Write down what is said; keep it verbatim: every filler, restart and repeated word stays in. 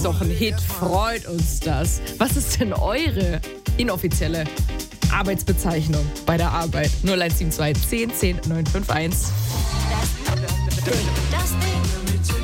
ist doch ein Hit, freut uns das. Was ist denn eure inoffizielle Arbeitsbezeichnung bei der Arbeit? null eins sieben zwei zehn zehn neun fünf eins. Das Ding.